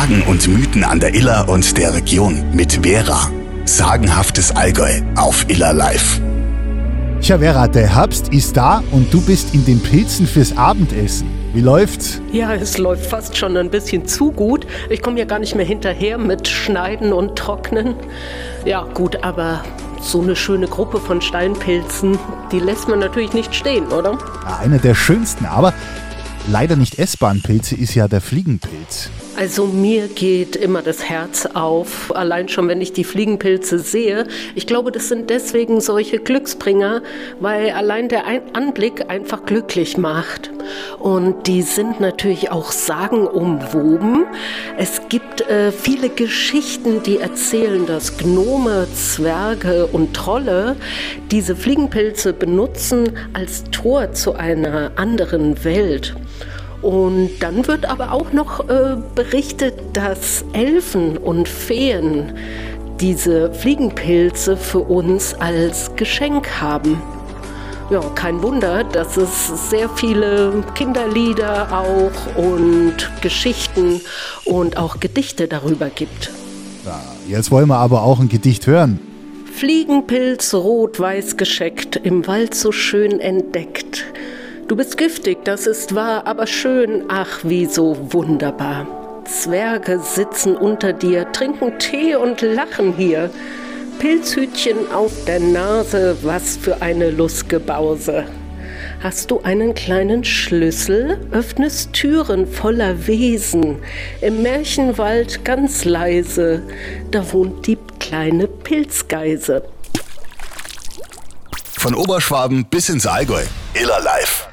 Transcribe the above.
Sagen und Mythen an der Iller und der Region mit Vera. Sagenhaftes Allgäu auf Iller Live. Tja, Vera, der Herbst ist da und du bist in den Pilzen fürs Abendessen. Wie läuft's? Ja, es läuft fast schon ein bisschen zu gut. Ich komme ja gar nicht mehr hinterher mit Schneiden und Trocknen. Ja, gut, aber so eine schöne Gruppe von Steinpilzen, die lässt man natürlich nicht stehen, oder? Ja, einer der schönsten, aber leider nicht essbaren Pilze ist ja der Fliegenpilz. Also mir geht immer das Herz auf, allein schon, wenn ich die Fliegenpilze sehe. Ich glaube, das sind deswegen solche Glücksbringer, weil allein der Anblick einfach glücklich macht. Und die sind natürlich auch sagenumwoben. Es gibt viele Geschichten, die erzählen, dass Gnome, Zwerge und Trolle diese Fliegenpilze benutzen als Tor zu einer anderen Welt. Und dann wird aber auch noch berichtet, dass Elfen und Feen diese Fliegenpilze für uns als Geschenk haben. Ja, kein Wunder, dass es sehr viele Kinderlieder auch und Geschichten und auch Gedichte darüber gibt. Ja, jetzt wollen wir aber auch ein Gedicht hören. Fliegenpilz rot-weiß gescheckt, im Wald so schön entdeckt. Du bist giftig, das ist wahr, aber schön, ach wie so wunderbar. Zwerge sitzen unter dir, trinken Tee und lachen hier. Pilzhütchen auf der Nase, was für eine Lustgebause. Hast du einen kleinen Schlüssel, öffnest Türen voller Wesen. Im Märchenwald ganz leise, da wohnt die kleine Pilzgeise. Von Oberschwaben bis ins Allgäu. Iller Live.